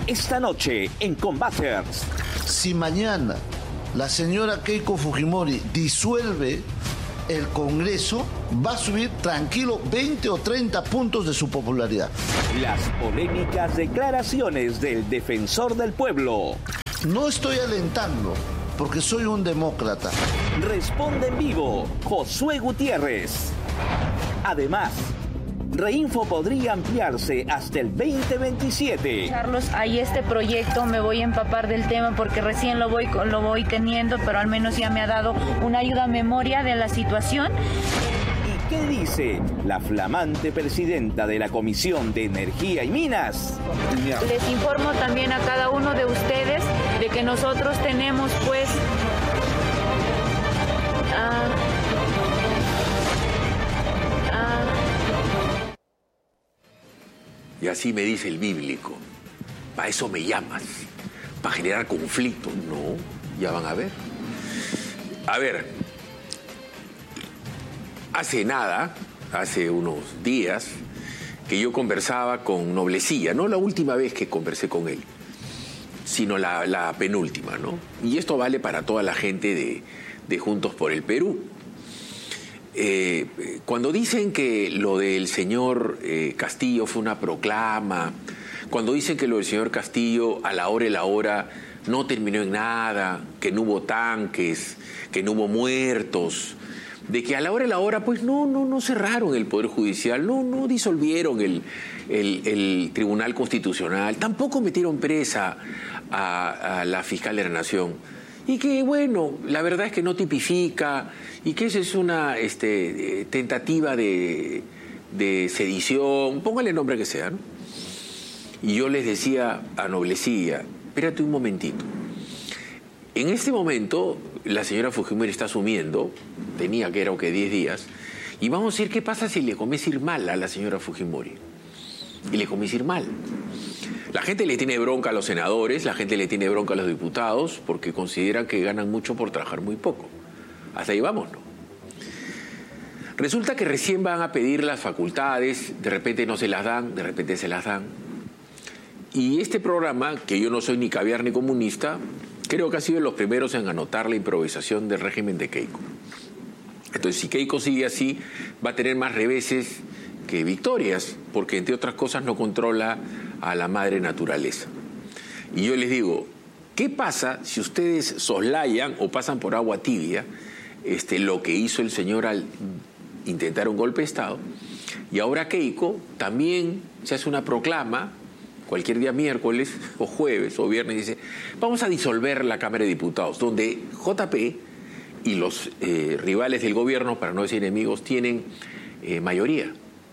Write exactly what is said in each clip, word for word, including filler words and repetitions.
Esta noche en Combaters. Si mañana la señora Keiko Fujimori disuelve el Congreso, va a subir tranquilo veinte o treinta puntos de su popularidad. Las polémicas declaraciones del defensor del pueblo. No estoy alentando, porque soy un demócrata. Responde en vivo Josué Gutiérrez. Además, Reinfo podría ampliarse hasta el veinte veintisiete. Carlos, hay este proyecto, me voy a empapar del tema porque recién lo voy, lo voy teniendo, pero al menos ya me ha dado una ayuda a memoria de la situación. ¿Y qué dice la flamante presidenta de la Comisión de Energía y Minas? Les informo también a cada uno de ustedes de que nosotros tenemos pues... Uh, Y así me dice el bíblico, para eso me llamas, para generar conflicto. No, ya van a ver. A ver, hace nada, hace unos días, que yo conversaba con Noblecilla, no la última vez que conversé con él, sino la, la penúltima, ¿no? Y esto vale para toda la gente de, de Juntos por el Perú. Eh, cuando dicen que lo del señor eh, Castillo fue una proclama, cuando dicen que lo del señor Castillo a la hora y la hora no terminó en nada, que no hubo tanques, que no hubo muertos, de que a la hora y la hora pues no, no, no cerraron el Poder Judicial, no, no disolvieron el, el, el Tribunal Constitucional, tampoco metieron presa a, a la fiscal de la Nación. Y que, bueno, la verdad es que no tipifica y que eso es una este, tentativa de, de sedición, póngale el nombre que sea, ¿no? Y yo les decía a Noblecilla, espérate un momentito. En este momento, la señora Fujimori está asumiendo, tenía que era o que diez días, y vamos a ver qué pasa si le comienza a ir mal a la señora Fujimori. Y le comienza a ir mal. La gente le tiene bronca a los senadores, la gente le tiene bronca a los diputados porque consideran que ganan mucho por trabajar muy poco. Hasta ahí vamos, ¿no? Resulta que recién van a pedir las facultades, de repente no se las dan, de repente se las dan. Y este programa, que yo no soy ni caviar ni comunista, creo que ha sido de los primeros en anotar la improvisación del régimen de Keiko. Entonces, si Keiko sigue así, va a tener más reveses que victorias, porque entre otras cosas no controla a la madre naturaleza. Y yo les digo, ¿qué pasa si ustedes soslayan o pasan por agua tibia este, lo que hizo el señor al intentar un golpe de Estado? Y ahora Keiko también se hace una proclama, cualquier día miércoles o jueves o viernes, dice, vamos a disolver la Cámara de Diputados, donde J P y los eh, rivales del gobierno, para no decir enemigos, tienen eh, mayoría.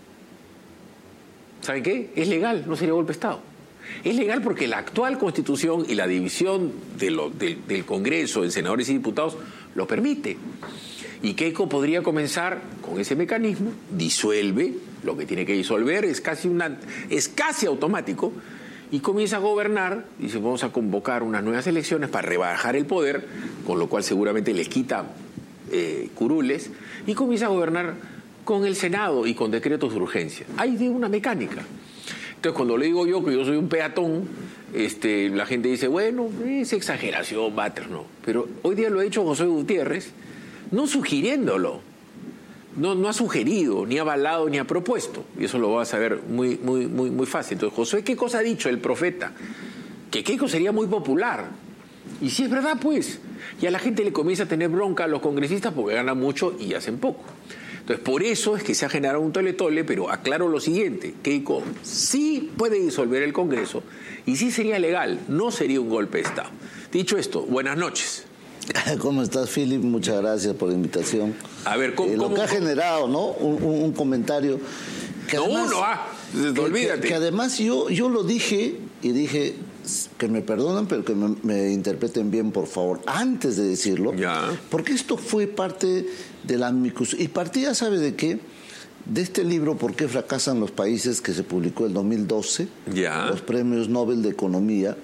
¿Saben qué? Es legal, no sería golpe de Estado. Es legal porque la actual Constitución y la división de lo, de, del Congreso en senadores y diputados lo permite. Y Keiko podría comenzar con ese mecanismo, disuelve lo que tiene que disolver, es casi, una, es casi automático, y comienza a gobernar, dice, vamos a convocar unas nuevas elecciones para rebajar el poder, con lo cual seguramente les quita eh, curules, y comienza a gobernar con el Senado y con decretos de urgencia. Hay de una mecánica. Entonces, cuando le digo yo que yo soy un peatón, este, la gente dice, bueno, es exageración, Batres, no. Pero hoy día lo ha hecho José Gutiérrez, no sugiriéndolo. No, no ha sugerido, ni ha avalado, ni ha propuesto. Y eso lo vas a ver muy, muy, muy, muy fácil. Entonces, Josué, ¿qué cosa ha dicho el profeta? Que Keiko sería muy popular. Y si es verdad, pues. Y a la gente le comienza a tener bronca a los congresistas porque ganan mucho y hacen poco. Entonces, por eso es que se ha generado un tole-tole, pero aclaro lo siguiente, Keiko sí puede disolver el Congreso y sí sería legal, no sería un golpe de Estado. Dicho esto, buenas noches. ¿Cómo estás, Philip? Muchas gracias por la invitación. A ver, ¿cómo? Eh, lo ¿cómo, que ha generado, ¿no? Un, un, un comentario. Que no además, uno, ah, que, olvídate. Que, que además yo, yo lo dije y dije, que me perdonen, pero que me, me interpreten bien, por favor, antes de decirlo. Ya. Porque esto fue parte de la micus. Y partía, ¿sabe de qué? De este libro, ¿Por qué fracasan los países?, que se publicó en dos mil doce. Ya. Los premios Nobel de Economía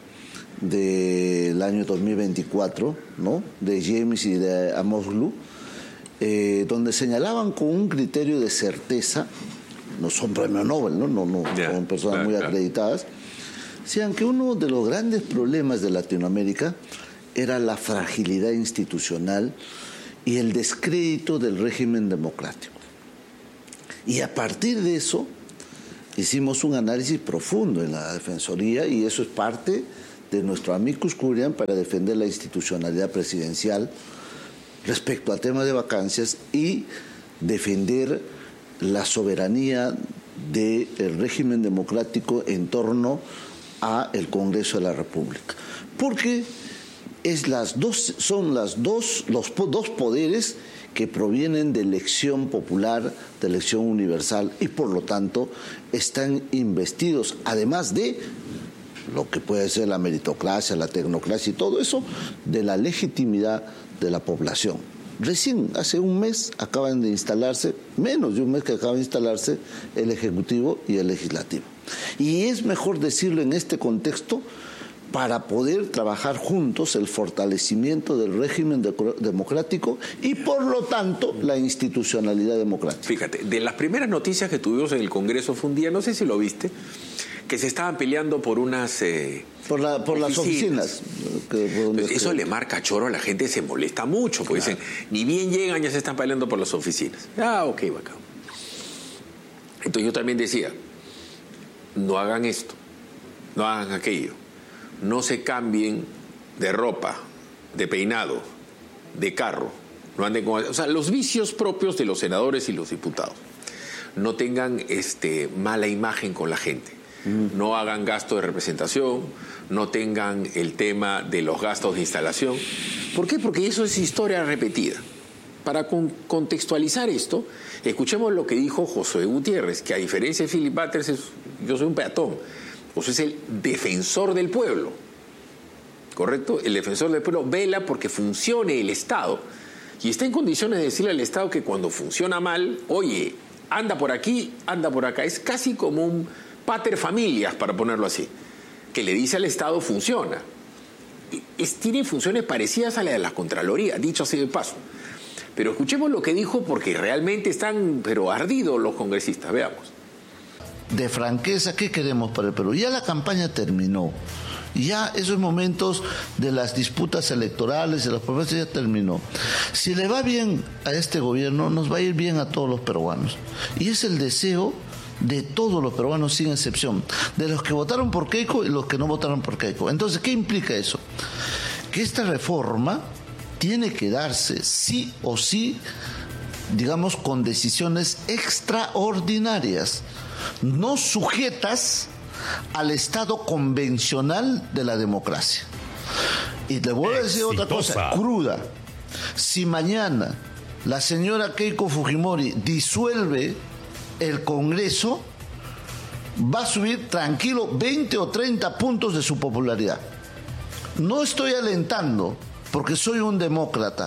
del año dos mil veinticuatro, ¿no? De James y de Amoslu, eh, donde señalaban con un criterio de certeza, no son premios Nobel, ¿no? No, no, yeah, son personas claro, muy claro. acreditadas, Decían que uno de los grandes problemas de Latinoamérica era la fragilidad institucional y el descrédito del régimen democrático. Y a partir de eso hicimos un análisis profundo en la Defensoría, y eso es parte de nuestro amicus curiam para defender la institucionalidad presidencial respecto al tema de vacancias y defender la soberanía del régimen democrático en torno al Congreso de la República. Porque es las dos, son las dos, los dos poderes que provienen de elección popular, de elección universal, y por lo tanto están investidos, además de lo que puede ser la meritocracia, la tecnocracia y todo eso, de la legitimidad de la población. Recién, hace un mes, acaban de instalarse, menos de un mes que acaban de instalarse, el Ejecutivo y el Legislativo. Y es mejor decirlo en este contexto para poder trabajar juntos el fortalecimiento del régimen de- democrático y, por lo tanto, la institucionalidad democrática. Fíjate, de las primeras noticias que tuvimos en el Congreso fue un día, no sé si lo viste, que se estaban peleando por unas eh, Por, la, por las oficinas. oficinas. Que, por donde Pues eso esté. le marca choro a la gente, se molesta mucho, porque Claro. dicen, ni bien llegan, ya se están peleando por las oficinas. Ah, ok, bacán. Entonces yo también decía, no hagan esto, no hagan aquello, no se cambien de ropa, de peinado, de carro, no anden con... O sea, los vicios propios de los senadores y los diputados. No tengan este, mala imagen con la gente. Mm. No hagan gasto de representación, no tengan el tema de los gastos de instalación. ¿Por qué? Porque eso es historia repetida. Para con, contextualizar esto, escuchemos lo que dijo Josué Gutiérrez, que a diferencia de Philip Butters, es, yo soy un peatón. Josué es el defensor del pueblo. ¿Correcto? El defensor del pueblo vela porque funcione el Estado. Y está en condiciones de decirle al Estado que cuando funciona mal, oye, anda por aquí, anda por acá. Es casi como un pater familias, para ponerlo así, que le dice al Estado funciona. Es, tiene funciones parecidas a las de la Contraloría, dicho así de paso. Pero escuchemos lo que dijo porque realmente están pero ardidos los congresistas. Veamos. De franqueza, ¿qué queremos para el Perú? Ya la campaña terminó. Ya esos momentos de las disputas electorales, de las promesas, ya terminó. Si le va bien a este gobierno, nos va a ir bien a todos los peruanos. Y es el deseo de todos los peruanos, sin excepción. De los que votaron por Keiko y los que no votaron por Keiko. Entonces, ¿qué implica eso? Que esta reforma tiene que darse sí o sí, digamos, con decisiones extraordinarias, no sujetas al estado convencional de la democracia. Y le voy a decir Exitosa. otra cosa cruda. Si mañana la señora Keiko Fujimori disuelve el Congreso, va a subir tranquilo veinte o treinta puntos de su popularidad. No estoy alentando, porque soy un demócrata.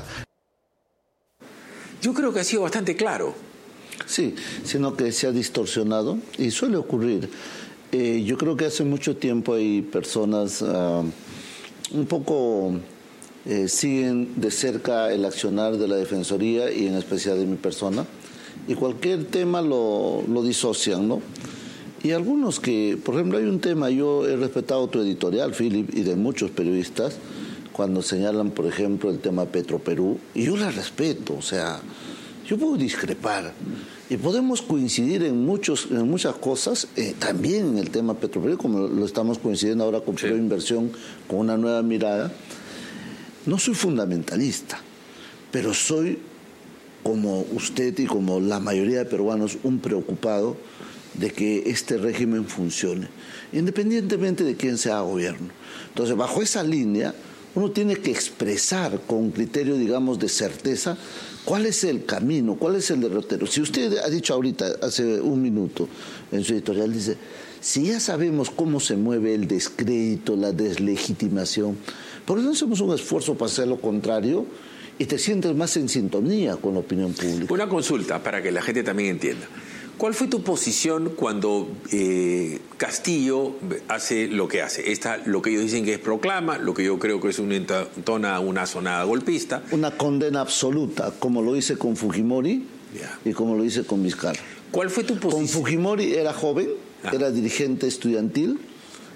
Yo creo que ha sido bastante claro. Sí, sino que se ha distorsionado y suele ocurrir. Eh, yo creo que hace mucho tiempo hay personas uh, un poco eh, siguen de cerca el accionar de la Defensoría y en especial de mi persona, y cualquier tema lo, lo disocian, ¿no? Y algunos que, por ejemplo, hay un tema, yo he respetado tu editorial, Philip, y de muchos periodistas, cuando señalan, por ejemplo, el tema Petroperú, y yo la respeto, o sea, yo puedo discrepar, y podemos coincidir en, muchos, en muchas cosas, eh, también en el tema Petroperú, como lo estamos coincidiendo ahora con sí. Inversión, con una nueva mirada. No soy fundamentalista, pero soy, como usted y como la mayoría de peruanos, un preocupado de que este régimen funcione, independientemente de quién sea gobierno. Entonces, bajo esa línea, uno tiene que expresar con criterio, digamos, de certeza, cuál es el camino, cuál es el derrotero. Si usted ha dicho ahorita, hace un minuto, en su editorial, dice, si ya sabemos cómo se mueve el descrédito, la deslegitimación, ¿por qué no hacemos un esfuerzo para hacer lo contrario y te sientes más en sintonía con la opinión pública? Una consulta para que la gente también entienda. ¿Cuál fue tu posición cuando eh, Castillo hace lo que hace? Esta, lo que ellos dicen que es proclama, lo que yo creo que es una entona una sonada golpista. Una condena absoluta, como lo hice con Fujimori yeah. y como lo hice con Vizcarra. ¿Cuál fue tu posición? Con Fujimori era joven, ah. era dirigente estudiantil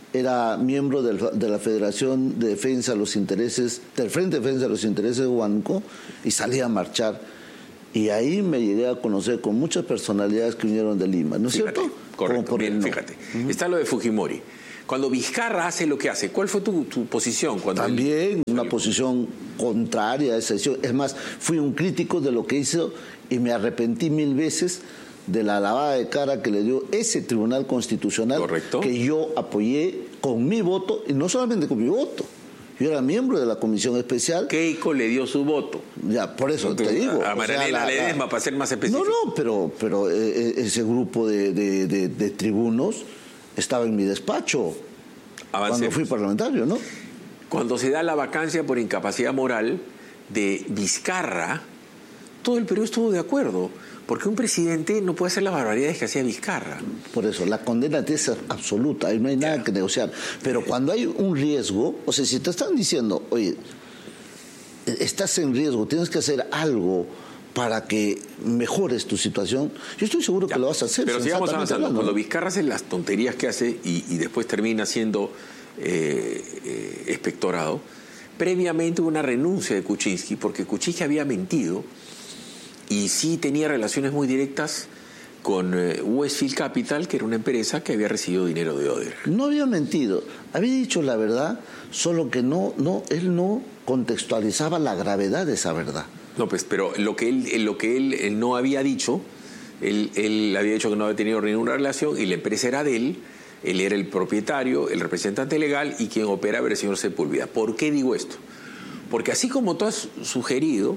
era miembro del, de la Federación de Defensa de los Intereses, del Frente de Defensa de los Intereses de Huánuco, y salí a marchar. Y ahí me llegué a conocer con muchas personalidades que vinieron de Lima, ¿no es Fíjate, cierto? correcto, bien, fíjate. Uh-huh. Está lo de Fujimori. Cuando Vizcarra hace lo que hace, ¿cuál fue tu, tu posición? Cuando También él... una posición contraria a esa decisión. Es más, fui un crítico de lo que hizo y me arrepentí mil veces de la lavada de cara que le dio ese Tribunal Constitucional. Correcto. Que yo apoyé con mi voto, y no solamente con mi voto. Yo era miembro de la comisión especial. Keiko le dio su voto. Ya, por eso te digo. A Marianela Ledesma, para ser más específico. No, no, pero, pero eh, ese grupo de, de, de, de tribunos estaba en mi despacho. Avancemos. Cuando fui parlamentario, ¿no? Cuando se da la vacancia por incapacidad moral de Vizcarra, todo el Perú estuvo de acuerdo. Porque un presidente no puede hacer las barbaridades que hacía Vizcarra. Por eso, la condena es absoluta, ahí no hay nada yeah. que negociar. Pero cuando hay un riesgo, o sea, si te están diciendo, oye, estás en riesgo, tienes que hacer algo para que mejores tu situación, yo estoy seguro yeah. que lo vas a hacer. Pero sigamos avanzando. Hablando, cuando Vizcarra hace las tonterías que hace y, y después termina siendo eh, eh, expectorado, previamente hubo una renuncia de Kuczynski, porque Kuczynski había mentido y sí tenía relaciones muy directas con eh, Westfield Capital, que era una empresa que había recibido dinero de Odebrecht. No había mentido, había dicho la verdad, solo que no, no, él no contextualizaba la gravedad de esa verdad. No, pues, pero lo que él, lo que él, él no había dicho, él, él había dicho que no había tenido ninguna relación y la empresa era de él, él era el propietario, el representante legal y quien opera era el señor Sepúlveda. ¿Por qué digo esto? Porque así como tú has sugerido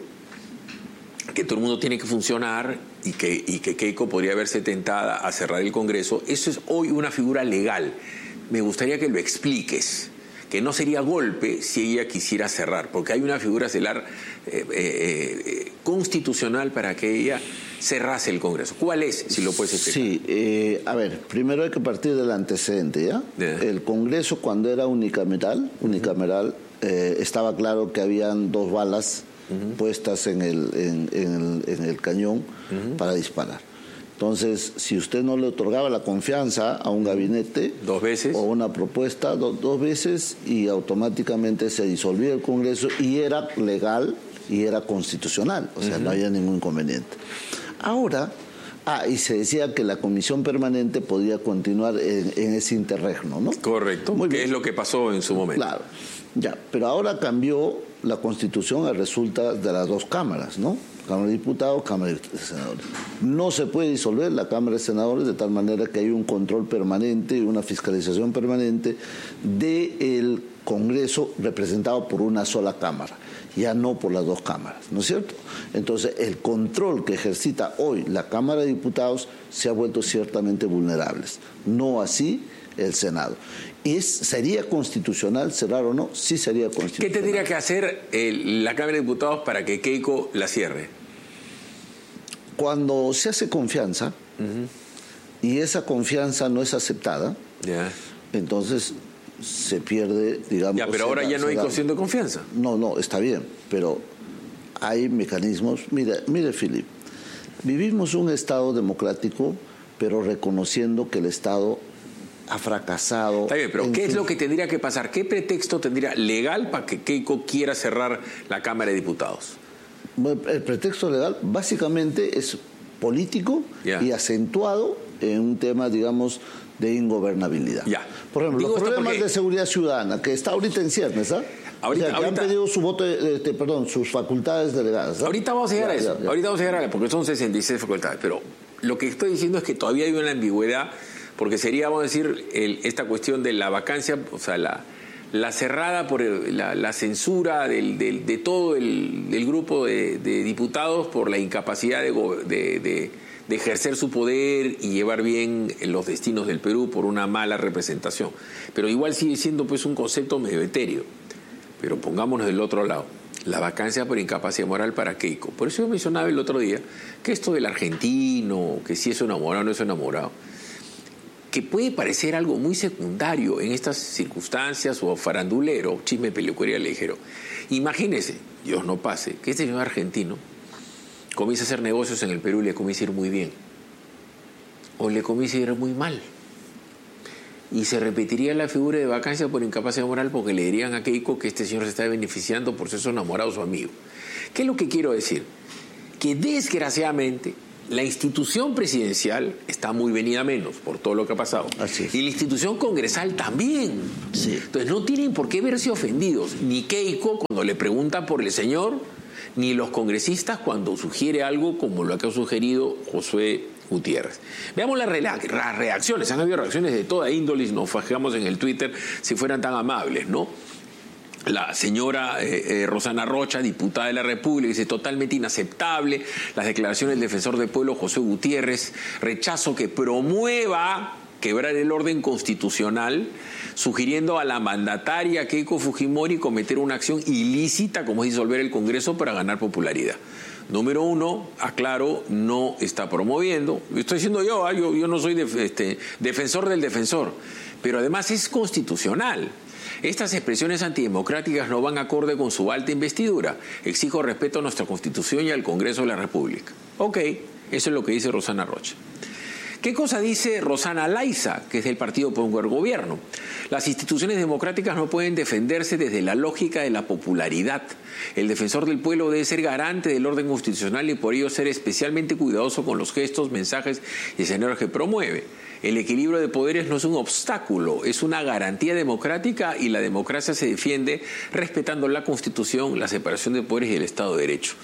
que todo el mundo tiene que funcionar y que, y que Keiko podría verse tentada a cerrar el Congreso, eso es hoy una figura legal. Me gustaría que lo expliques, que no sería golpe si ella quisiera cerrar, porque hay una figura estelar eh, eh, eh, constitucional para que ella cerrase el Congreso. ¿Cuál es, si lo puedes explicar? Sí, eh, a ver, primero hay que partir del antecedente, ¿ya? Yeah. El Congreso, cuando era unicameral, unicameral uh-huh. eh, estaba claro que habían dos balas Uh-huh. puestas en el, en, en el, en el cañón uh-huh. para disparar. Entonces, si usted no le otorgaba la confianza a un gabinete dos veces o una propuesta do, dos veces y automáticamente se disolvía el Congreso y era legal y era constitucional, o sea, uh-huh. no había ningún inconveniente. Ahora, ah, y se decía que la comisión permanente podía continuar en, en ese interregno, ¿no? Correcto, Muy que bien. Es lo que pasó en su momento. Claro, ya, pero ahora cambió la Constitución a resulta de las dos cámaras, ¿no? Cámara de Diputados, Cámara de Senadores. No se puede disolver la Cámara de Senadores de tal manera que hay un control permanente y una fiscalización permanente del Congreso representado por una sola Cámara, ya no por las dos cámaras, ¿no es cierto? Entonces, el control que ejercita hoy la Cámara de Diputados se ha vuelto ciertamente vulnerable. No así el Senado. ¿Es, ¿Sería constitucional cerrar o no? Sí sería constitucional. ¿Qué tendría que hacer el, la Cámara de Diputados para que Keiko la cierre? Cuando se hace confianza uh-huh. y esa confianza no es aceptada, yeah. entonces se pierde, digamos... Ya, pero ahora ya no hay cuestión de confianza. No, no, está bien, pero hay mecanismos... Mire, mire, Philip, vivimos un Estado democrático, pero reconociendo que el Estado ha fracasado. Está bien, pero ¿qué es lo que tendría que pasar? ¿Qué pretexto tendría legal para que Keiko quiera cerrar la Cámara de Diputados? El pretexto legal básicamente es político yeah. y acentuado en un tema, digamos, de ingobernabilidad. Yeah. Por ejemplo, Digo los problemas porque... de seguridad ciudadana, que está ahorita en ciernes, ¿ah? Ahorita, o sea, que ahorita... han pedido su voto, de, de, perdón, sus facultades delegadas. ¿Ah? Ahorita vamos a llegar ya, a eso. Ya, ya. Ahorita vamos a llegar a eso, porque son sesenta y seis facultades. Pero lo que estoy diciendo es que todavía hay una ambigüedad, porque sería, vamos a decir, el, esta cuestión de la vacancia, o sea, la, la cerrada por el, la, la censura del, del, de todo el del grupo de, de diputados por la incapacidad de, de, de, de ejercer su poder y llevar bien los destinos del Perú por una mala representación. Pero igual sigue siendo pues un concepto medio etéreo. Pero pongámonos del otro lado, la vacancia por incapacidad moral para Keiko. Por eso yo mencionaba el otro día que esto del argentino, que si es enamorado o no es enamorado, que puede parecer algo muy secundario en estas circunstancias o farandulero, chisme, peluquería ligero. Imagínese, Dios no pase, que este señor argentino comienza a hacer negocios en el Perú y le comienza a ir muy bien. O le comienza a ir muy mal. y se repetiría la figura de vacancia por incapacidad moral porque le dirían a Keiko que este señor se está beneficiando por ser su enamorado o su amigo. ¿Qué es lo que quiero decir? Que desgraciadamente la institución presidencial está muy venida menos por todo lo que ha pasado. Así es. Y la institución congresal también. Sí. Entonces no tienen por qué verse ofendidos, ni Keiko cuando le preguntan por el señor, ni los congresistas cuando sugiere algo como lo que ha sugerido Josué Gutiérrez. Veamos las reacciones. Han habido reacciones de toda índole, nos fijamos en el Twitter si fueran tan amables, ¿no? La señora eh, eh, Rosana Rocha, diputada de la República, dice totalmente inaceptable las declaraciones del defensor del pueblo José Gutiérrez, rechazo que promueva quebrar el orden constitucional, sugiriendo a la mandataria Keiko Fujimori cometer una acción ilícita como es disolver el Congreso para ganar popularidad. Número uno, aclaro, no está promoviendo, estoy diciendo yo, ¿eh? yo, yo no soy de, este, defensor del defensor, pero además es constitucional. Estas expresiones antidemocráticas no van acorde con su alta investidura. Exijo respeto a nuestra Constitución y al Congreso de la República. Ok, eso es lo que dice Rosana Rocha. ¿Qué cosa dice Rosana Laiza, que es del Partido por un Buen Gobierno? Las instituciones democráticas no pueden defenderse desde la lógica de la popularidad. El defensor del pueblo debe ser garante del orden constitucional y por ello ser especialmente cuidadoso con los gestos, mensajes y escenarios que promueve. El equilibrio de poderes no es un obstáculo, es una garantía democrática y la democracia se defiende respetando la Constitución, la separación de poderes y el Estado de Derecho.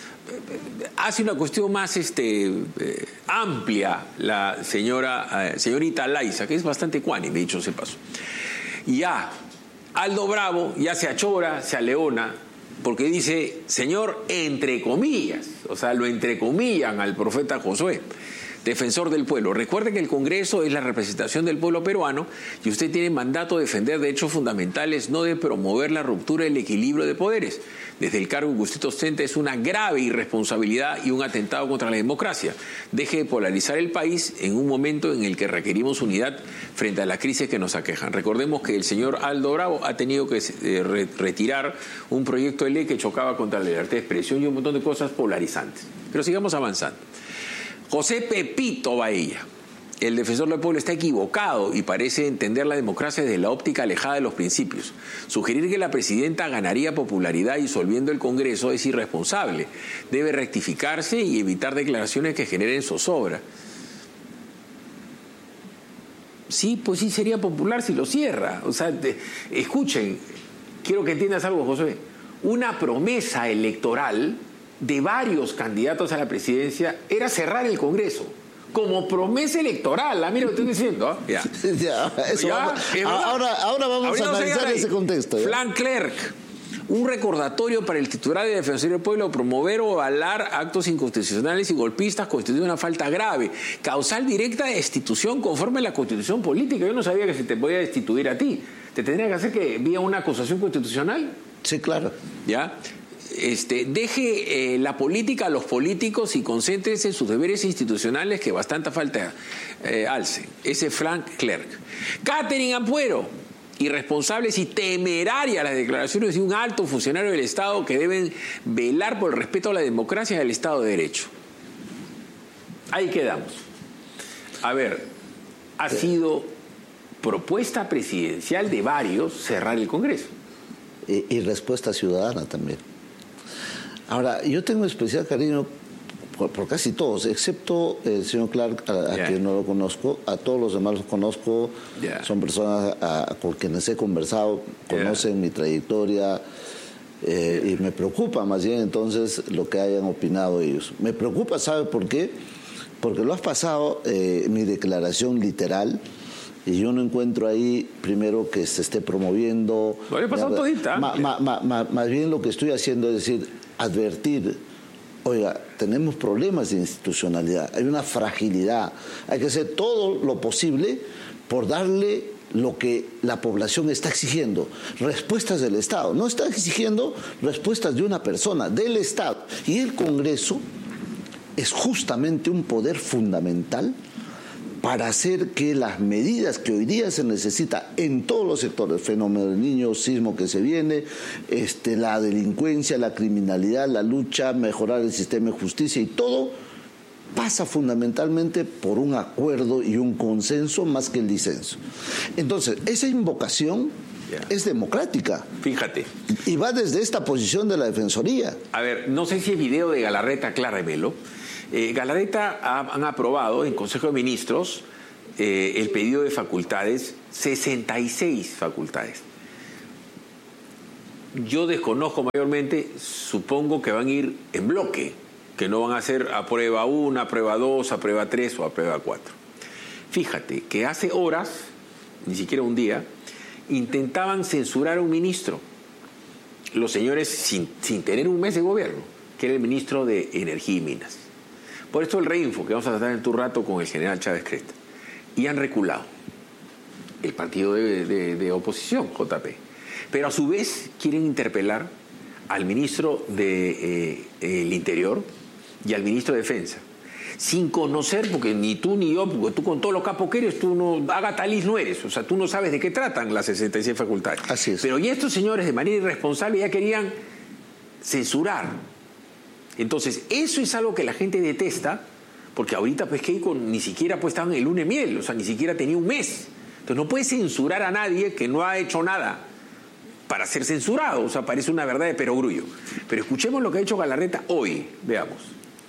Hace una cuestión más este, eh, amplia la señora, eh, señorita Laiza, que es bastante cuánime, dicho se paso. Y ya, Aldo Bravo ya se achora, se aleona, porque dice, señor, entre comillas, o sea, lo entrecomillan al profeta Josué. Defensor del pueblo. Recuerde que el Congreso es la representación del pueblo peruano y usted tiene mandato de defender derechos fundamentales, no de promover la ruptura del equilibrio de poderes. Desde el cargo que usted ostenta es una grave irresponsabilidad y un atentado contra la democracia. Deje de polarizar el país en un momento en el que requerimos unidad frente a las crisis que nos aquejan. Recordemos que el señor Aldo Bravo ha tenido que eh, re retirar un proyecto de ley que chocaba contra la libertad de expresión y un montón de cosas polarizantes. Pero sigamos avanzando. José Pepito Bahía, el defensor del pueblo, está equivocado y parece entender la democracia desde la óptica alejada de los principios. Sugerir que la presidenta ganaría popularidad disolviendo el Congreso es irresponsable. Debe rectificarse y evitar declaraciones que generen zozobra. Sí, pues sí sería popular si lo cierra. O sea, te, escuchen, quiero que entiendas algo, José. Una promesa electoral de varios candidatos a la presidencia era cerrar el Congreso como promesa electoral. Ah, mira lo que estoy diciendo. ¿eh? Ya. ya, eso ya, vamos, ahora, ahora vamos Ahorita a analizar ese contexto. ¿ya? Frank Clerk, un recordatorio para el titular de Defensor del Pueblo: promover o avalar actos inconstitucionales y golpistas constituye una falta grave, causal directa de destitución conforme a la Constitución política. Yo no sabía que se te podía destituir a ti. ¿Te tendría que hacer que vía una acusación constitucional? Sí, claro. ¿Ya? Este, deje eh, la política a los políticos y concéntrese en sus deberes institucionales que bastante falta eh, alce. Ese Frank Clerk. Catherine Ampuero, irresponsables y temerarias las declaraciones de un alto funcionario del Estado que deben velar por el respeto a la democracia y al Estado de Derecho. Ahí quedamos. A ver, ha sido propuesta presidencial de varios cerrar el Congreso. Y, y respuesta ciudadana también. Ahora, yo tengo especial cariño por, por casi todos, excepto el señor Clark, a, a yeah. quien no lo conozco. A todos los demás los conozco. Yeah. Son personas a, a, con quienes he conversado, conocen yeah. mi trayectoria. Eh, yeah. Y me preocupa más bien entonces lo que hayan opinado ellos. Me preocupa, ¿sabe por qué? Porque lo has pasado eh, mi declaración literal. Y yo no encuentro ahí, primero, que se esté promoviendo. Lo había pasado todita. Ma, ma, ma, ma, más bien lo que estoy haciendo es decir, advertir, oiga, tenemos problemas de institucionalidad, hay una fragilidad, hay que hacer todo lo posible por darle lo que la población está exigiendo, respuestas del Estado. No está exigiendo respuestas de una persona, del Estado. Y el Congreso es justamente un poder fundamental para hacer que las medidas que hoy día se necesita en todos los sectores, fenómeno del niño, sismo que se viene, este, la delincuencia, la criminalidad, la lucha, mejorar el sistema de justicia y todo, pasa fundamentalmente por un acuerdo y un consenso más que el disenso. Entonces, esa invocación yeah. es democrática. Fíjate. Y va desde esta posición de la Defensoría. A ver, no sé si es video de Galarreta, acláramelo. Eh, Galarreta ha, han aprobado en Consejo de Ministros eh, el pedido de facultades, sesenta y seis facultades. Yo desconozco mayormente, supongo que van a ir en bloque, que no van a hacer a prueba uno, a prueba dos, a prueba tres o a prueba cuatro. Fíjate que hace horas, ni siquiera un día, intentaban censurar a un ministro, los señores sin, sin tener un mes de gobierno, que era el ministro de Energía y Minas. Por esto el reinfo, que vamos a tratar en tu rato con el general Chávez Cresta. Y han reculado el partido de, de, de oposición, J P. Pero a su vez quieren interpelar al ministro del de, eh, Interior y al ministro de Defensa, sin conocer, porque ni tú ni yo, porque tú con todos los capos que eres, tú no, Agatha no eres, o sea, tú no sabes de qué tratan las sesenta y seis facultades. Así es. Pero ya estos señores de manera irresponsable ya querían censurar. Entonces, eso es algo que la gente detesta, porque ahorita pues Keiko ni siquiera pues estaba en el luna de miel, o sea, ni siquiera tenía un mes. Entonces no puede censurar a nadie que no ha hecho nada para ser censurado, o sea, parece una verdad de perogrullo. Pero escuchemos lo que ha hecho Galarreta hoy, veamos.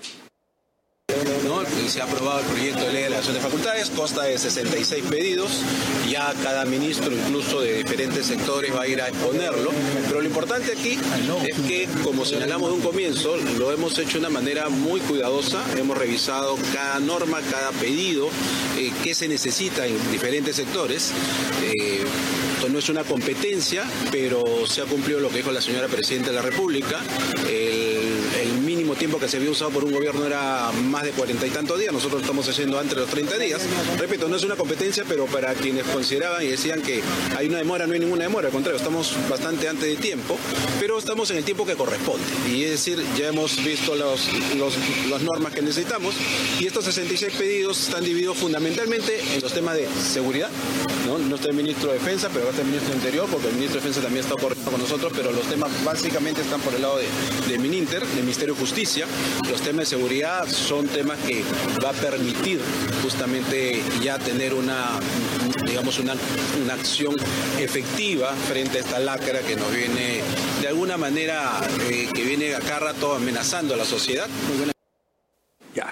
¿No? Se ha aprobado el proyecto de ley de elección de facultades, consta de sesenta y seis pedidos, ya cada ministro, incluso de diferentes sectores, va a ir a exponerlo, pero lo importante aquí es que, como señalamos de un comienzo, lo hemos hecho de una manera muy cuidadosa, hemos revisado cada norma, cada pedido, eh, qué se necesita en diferentes sectores. Eh, esto no es una competencia, pero se ha cumplido lo que dijo la señora Presidenta de la República. El, el mínimo tiempo que se había usado por un gobierno era más de cuarenta y tantos días, nosotros estamos haciendo antes de los treinta días. Repito, no es una competencia, pero para quienes consideraban y decían que hay una demora, no hay ninguna demora, al contrario, estamos bastante antes de tiempo, pero estamos en el tiempo que corresponde. Y es decir, ya hemos visto los, los, las normas que necesitamos, y estos sesenta y seis pedidos están divididos fundamentalmente en los temas de seguridad, ¿no? No está el ministro de Defensa, pero va a estar el ministro de Interior, porque el ministro de Defensa también está corriendo con nosotros, pero los temas básicamente están por el lado de, de Mininter, del Ministerio de Justicia. Los temas de seguridad son temas que va a permitir justamente ya tener una, digamos, una, una acción efectiva frente a esta lacra que nos viene, de alguna manera, eh, que viene a cada rato amenazando a la sociedad. Muy buena. Ya.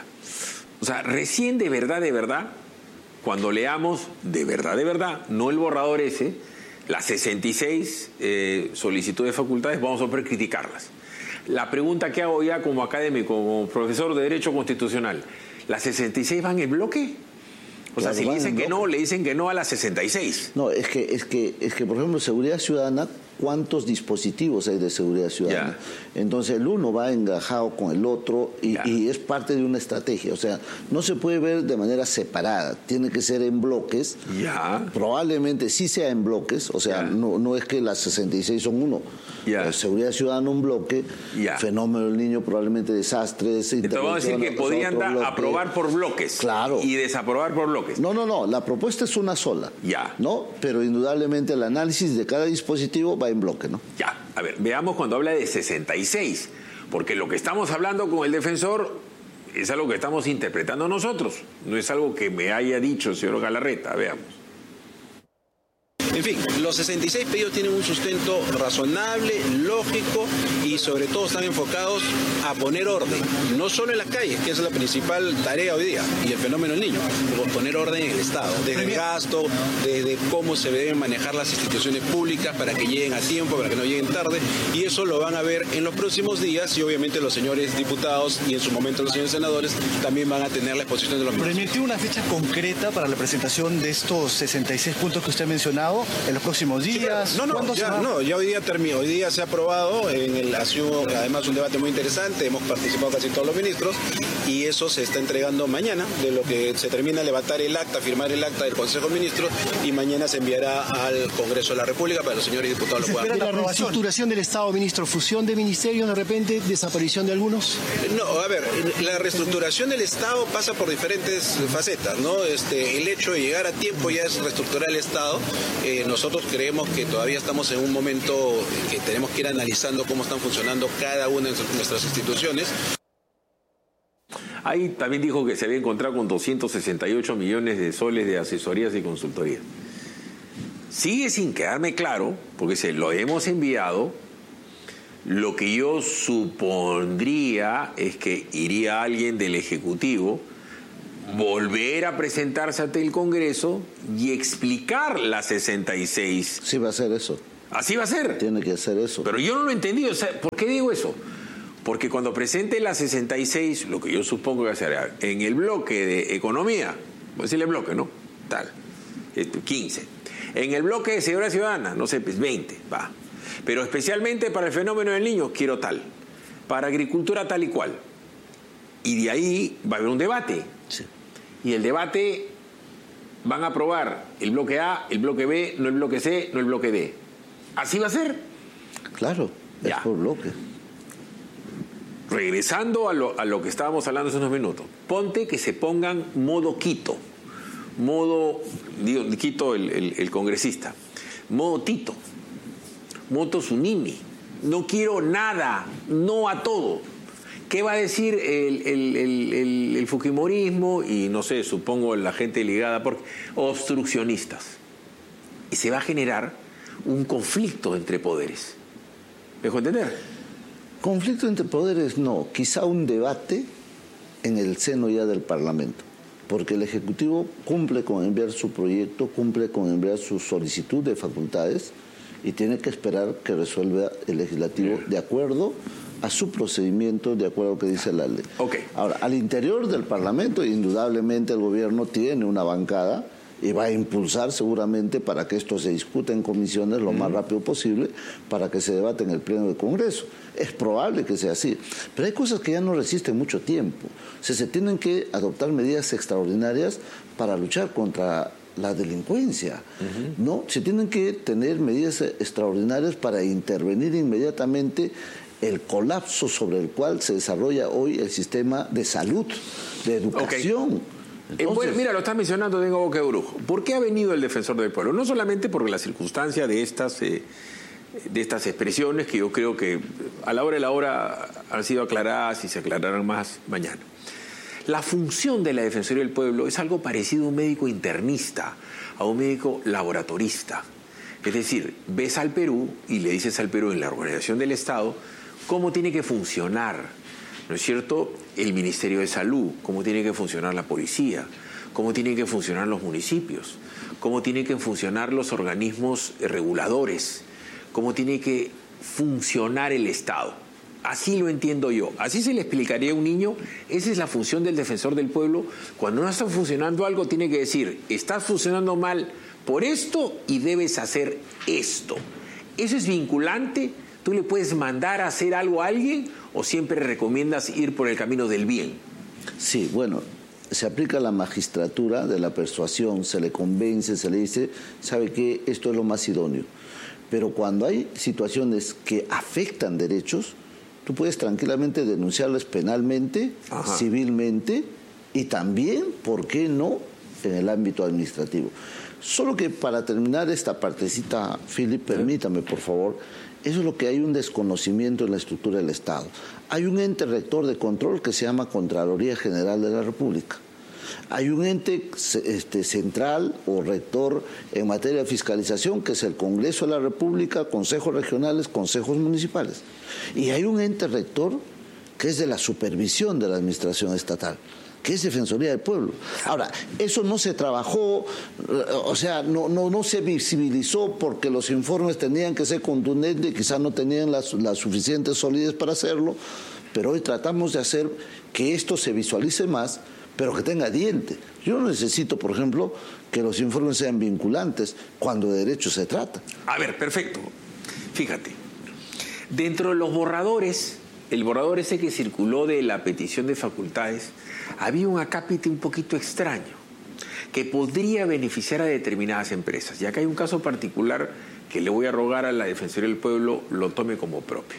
O sea, recién de verdad, de verdad, cuando leamos de verdad, de verdad, no el borrador ese, las sesenta y seis eh, solicitudes de facultades, vamos a poder criticarlas. La pregunta que hago ya como académico, como profesor de Derecho Constitucional, ¿las sesenta y seis van en bloque? O sea, si le dicen que no, le dicen que no a las sesenta y seis. No, es que, es que, es que por ejemplo, seguridad ciudadana, ¿cuántos dispositivos hay de seguridad ciudadana? Ya. Entonces el uno va engajado con el otro y, y es parte de una estrategia. O sea, no se puede ver de manera separada, tiene que ser en bloques. Ya. Probablemente sí sea en bloques, o sea, no, no es que las sesenta y seis son uno. Ya. Seguridad ciudadana un bloque, ya. Fenómeno del niño probablemente desastres. Entonces vamos a decir que podrían aprobar por bloques. Claro. Y desaprobar por bloques. No, no, no, la propuesta es una sola. Ya. ¿No? Pero indudablemente el análisis de cada dispositivo va en bloque, ¿no? Ya, a ver, veamos cuando habla de sesenta y seis, porque lo que estamos hablando con el defensor es algo que estamos interpretando nosotros, no es algo que me haya dicho el señor Galarreta, veamos. En fin, los sesenta y seis pedidos tienen un sustento razonable, lógico y sobre todo están enfocados a poner orden, no solo en las calles, que es la principal tarea hoy día, y el fenómeno del niño, poner orden en el Estado, desde el gasto, desde cómo se deben manejar las instituciones públicas para que lleguen a tiempo, para que no lleguen tarde, y eso lo van a ver en los próximos días y obviamente los señores diputados y en su momento los señores senadores también van a tener la exposición de los mismos. ¿Permitió una fecha concreta para la presentación de estos sesenta y seis puntos que usted ha mencionado? ¿En los próximos días? Sí, no, no, ya, no, ya hoy día terminó, hoy día se ha aprobado, en el, ha sido además un debate muy interesante, hemos participado casi todos los ministros y eso se está entregando mañana, de lo que se termina de levantar el acta, firmar el acta del Consejo de Ministros y mañana se enviará al Congreso de la República para que los señores diputados lo puedan. ¿Se espera la reestructuración del Estado, ministro? ¿Fusión de ministerios de repente? ¿Desaparición de algunos? No, a ver, la reestructuración del Estado pasa por diferentes facetas, ¿no? Este, el hecho de llegar a tiempo ya es reestructurar el Estado. Eh, nosotros creemos que todavía estamos en un momento que tenemos que ir analizando cómo están funcionando cada una de nuestras instituciones. Ahí también dijo que se había encontrado con doscientos sesenta y ocho millones de soles de asesorías y consultoría. Sigue sin quedarme claro, porque se lo hemos enviado. Lo que yo supondría es que iría alguien del Ejecutivo, volver a presentarse ante el Congreso y explicar la sesenta y seis. Sí va a ser eso. Así va a ser. Tiene que hacer eso. Pero yo no lo he entendido. O sea, ¿por qué digo eso? Porque cuando presente la sesenta y seis, lo que yo supongo que va a ser en el bloque de economía, voy a decirle bloque, ¿no? Tal, quince. En el bloque de seguridad ciudadana, no sé, pues veinte, va. Pero especialmente para el fenómeno del niño, quiero tal. Para agricultura, tal y cual. Y de ahí va a haber un debate. Sí. Y el debate van a aprobar el bloque A, el bloque B, no el bloque C, no el bloque D. ¿Así va a ser? Claro, es ya. por bloque. Regresando a lo, a lo que estábamos hablando hace unos minutos, ponte que se pongan modo Quito, modo, digo, Quito el, el, el congresista, modo Tito, modo Tsunimi, no quiero nada, no a todo. ¿Qué va a decir el, el, el, el, el fujimorismo y, no sé, supongo la gente ligada, porque obstruccionistas? Y se va a generar un conflicto entre poderes. ¿Me dejo entender? Conflicto entre poderes no, quizá un debate en el seno ya del Parlamento, porque el Ejecutivo cumple con enviar su proyecto, cumple con enviar su solicitud de facultades y tiene que esperar que resuelva el Legislativo de acuerdo a su procedimiento, de acuerdo a lo que dice la ley. Okay. Ahora, al interior del Parlamento, indudablemente el gobierno tiene una bancada y va a impulsar seguramente para que esto se discuta en comisiones lo mm. más rápido posible, para que se debate en el Pleno del Congreso. Es probable que sea así, pero hay cosas que ya no resisten mucho tiempo. O sea, se tienen que adoptar medidas extraordinarias para luchar contra la delincuencia, uh-huh. ¿no? Se tienen que tener medidas extraordinarias para intervenir inmediatamente el colapso sobre el cual se desarrolla hoy el sistema de salud, de educación. Okay. Entonces, eh, bueno, mira, lo estás mencionando, tengo boca de brujo. ¿Por qué ha venido el defensor del pueblo? No solamente porque la circunstancia de estas, eh, de estas expresiones, que yo creo que a la hora de la hora han sido aclaradas y se aclararán más mañana. La función de la Defensoría del Pueblo es algo parecido a un médico internista, a un médico laboratorista. Es decir, ves al Perú y le dices al Perú en la organización del Estado cómo tiene que funcionar, ¿no es cierto?, el Ministerio de Salud, cómo tiene que funcionar la policía, cómo tienen que funcionar los municipios, cómo tienen que funcionar los organismos reguladores, cómo tiene que funcionar el Estado. Así lo entiendo yo. Así se le explicaría a un niño. Esa es la función del defensor del pueblo. Cuando no está funcionando algo, tiene que decir, estás funcionando mal por esto y debes hacer esto. Eso es vinculante. ¿Tú le puedes mandar a hacer algo a alguien o siempre recomiendas ir por el camino del bien? Sí, bueno, se aplica la magistratura de la persuasión, se le convence, se le dice, ¿sabe qué? Esto es lo más idóneo. Pero cuando hay situaciones que afectan derechos, tú puedes tranquilamente denunciarles penalmente, Ajá. civilmente y también, ¿por qué no?, en el ámbito administrativo. Solo que para terminar esta partecita, Philip, permítame, por favor, eso es lo que hay un desconocimiento en la estructura del Estado. Hay un ente rector de control que se llama Contraloría General de la República. Hay un ente este, central o rector en materia de fiscalización, que es el Congreso de la República, consejos regionales, consejos municipales. Y hay un ente rector que es de la supervisión de la administración estatal, que es Defensoría del Pueblo. Ahora, eso no se trabajó, o sea, no, no, no se visibilizó porque los informes tenían que ser contundentes y quizás no tenían las, las suficientes solidez para hacerlo, pero hoy tratamos de hacer que esto se visualice más, pero que tenga diente. Yo no necesito, por ejemplo, que los informes sean vinculantes cuando de derechos se trata. A ver, perfecto. Fíjate, dentro de los borradores, el borrador ese que circuló de la petición de facultades, había un acápite un poquito extraño, que podría beneficiar a determinadas empresas. Y acá hay un caso particular que le voy a rogar a la Defensoría del Pueblo lo tome como propio.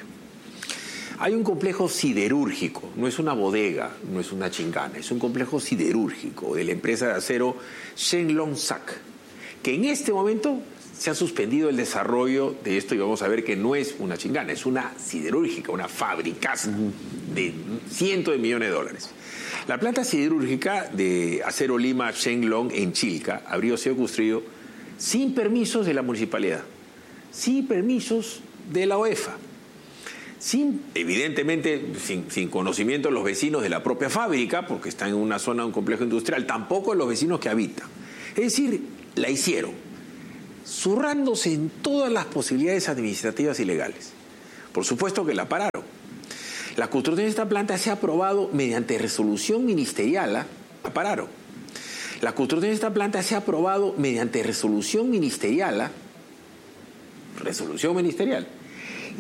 Hay un complejo siderúrgico, no es una bodega, no es una chingana, es un complejo siderúrgico de la empresa de acero Shenlong Sak, que en este momento se ha suspendido el desarrollo de esto y vamos a ver que no es una chingana, es una siderúrgica, una fabricaza de cientos de millones de dólares. La planta siderúrgica de Acero Lima Shenglong en Chilca habría sido construido sin permisos de la municipalidad, sin permisos de la O E F A, sin, evidentemente sin, sin conocimiento de los vecinos de la propia fábrica, porque está en una zona de un complejo industrial, tampoco de los vecinos que habitan. Es decir, la hicieron zurrándose en todas las posibilidades administrativas y legales. Por supuesto que la pararon. La construcción de esta planta se ha aprobado mediante resolución ministerial. ¿eh? La pararon. La construcción de esta planta se ha aprobado mediante resolución ministerial. ¿eh? Resolución ministerial.